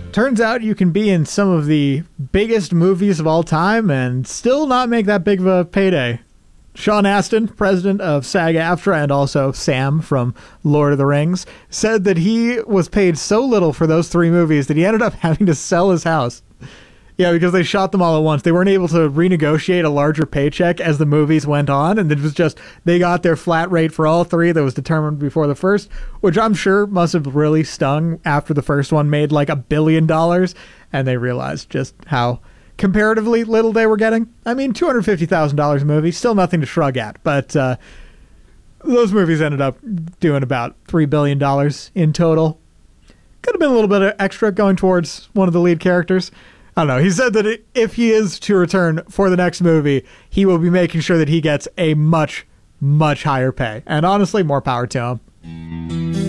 Turns out you can be in some of the biggest movies of all time and still not make that big of a payday. Sean Astin, president of SAG-AFTRA and also Sam from Lord of the Rings, said that he was paid so little for those 3 movies that he ended up having to sell his house. Yeah, because they shot them all at once. They weren't able to renegotiate a larger paycheck as the movies went on, and it was just, they got their flat rate for all 3 that was determined before the first, which I'm sure must have really stung after the first one made like $1 billion, and they realized just how comparatively little they were getting. I mean, $250,000 a movie, still nothing to shrug at, but those movies ended up doing about $3 billion in total. Could have been a little bit of extra going towards one of the lead characters. I don't know. He said that if he is to return for the next movie, he will be making sure that he gets a much, much higher pay. And honestly, more power to him.